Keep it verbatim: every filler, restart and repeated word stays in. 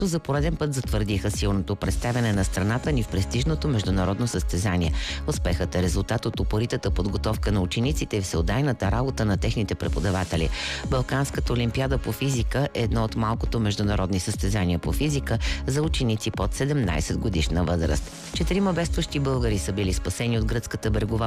За пореден път затвърдиха силното представяне на страната ни в престижното международно състезание. Успехът е резултат от упоритата подготовка на учениците и всеотдайната работа на техните преподаватели. Балканската олимпиада по физика е едно от малкото международни състезания по физика за ученици под седемнайсет годишна възраст. Четирима бедстващи българи са били спасени от гръцката брегова